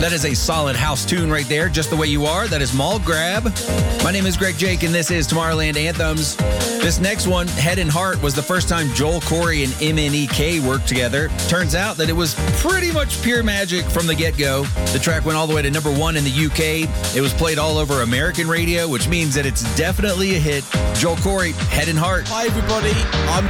That is a solid house tune right there, Just the Way You Are. That is Mall Grab. My name is Greg Jake, and this is Tomorrowland Anthems. This next one, Head and Heart, was the first time Joel Corey and MNEK worked together. Turns out that it was pretty much pure magic from the get-go. The track went all the way to number 1 in the UK. It was played all over American radio, which means that it's definitely a hit. Joel Corey, Head and Heart. Hi, everybody. I'm